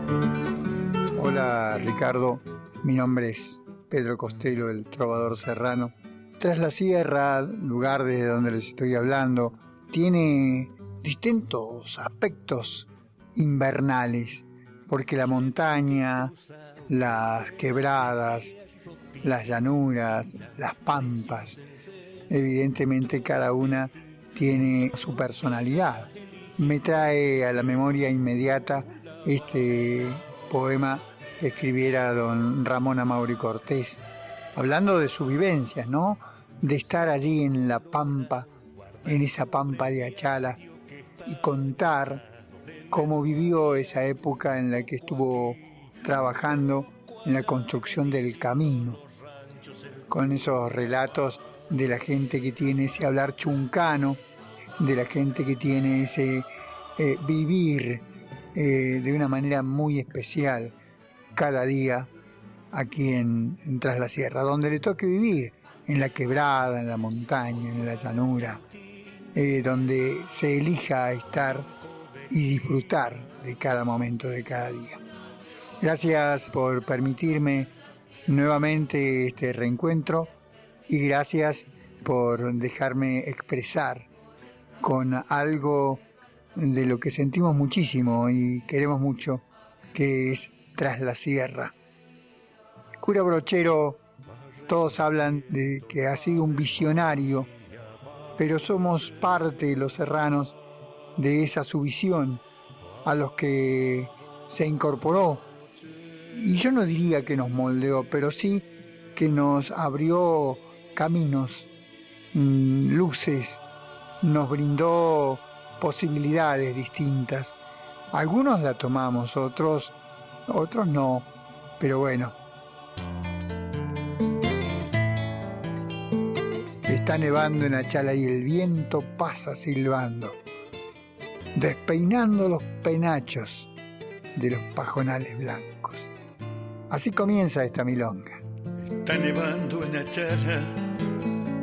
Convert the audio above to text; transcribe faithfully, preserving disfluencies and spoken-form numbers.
Hola Ricardo, mi nombre es Pedro Costello, el trovador serrano. Tras la Sierra, lugar desde donde les estoy hablando, tiene distintos aspectos invernales, porque la montaña, las quebradas, las llanuras, las pampas, evidentemente cada una tiene su personalidad. Me trae a la memoria inmediata este poema que escribiera don Ramón Amauri Cortés, hablando de sus vivencias, ¿no? De estar allí en la pampa, en esa pampa de Achala, y contar cómo vivió esa época en la que estuvo trabajando en la construcción del camino, con esos relatos de la gente que tiene ese hablar chuncano, de la gente que tiene ese eh, vivir eh, de una manera muy especial cada día aquí en, en Tras la Sierra, donde le toque vivir, en la quebrada, en la montaña, en la llanura, eh, donde se elija estar y disfrutar de cada momento de cada día. Gracias por permitirme nuevamente este reencuentro y gracias por dejarme expresar con algo de lo que sentimos muchísimo y queremos mucho, que es Tras la Sierra. Cura Brochero, todos hablan de que ha sido un visionario, pero somos parte, los serranos, de esa su visión a los que se incorporó. Y yo no diría que nos moldeó, pero sí que nos abrió caminos, luces, nos brindó posibilidades distintas. Algunos la tomamos, otros, otros no, pero bueno. Está nevando en Achala y el viento pasa silbando, despeinando los penachos de los pajonales blancos. Así comienza esta milonga. Está nevando en Achala